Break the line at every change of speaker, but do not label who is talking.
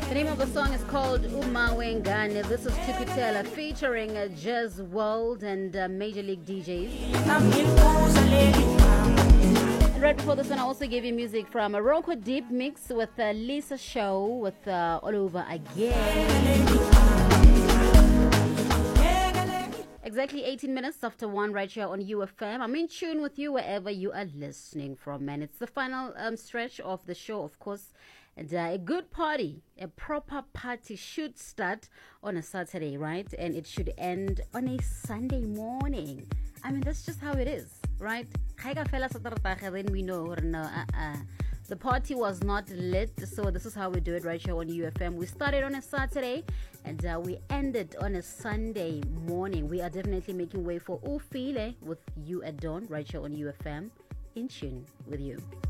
The name of the song is called Umawengane. This is Tukutela featuring Jazz World and Major League DJs. And right before this one, I also gave you music from a Morocco Deep Mix with Lisa Show with All Over Again. Exactly 18 minutes after 1 right here on UFM. I'm in tune with you wherever you are listening from, and it's the final stretch of the show, of course. And a good party, a proper party should start on a Saturday, right? And it should end on a Sunday morning. I mean, that's just how it is, right? Then we know, no, the party was not lit, so this is how we do it right here on UFM. We started on a Saturday and we ended on a Sunday morning. We are definitely making way for Ufile with you at dawn right here on UFM. In tune with you.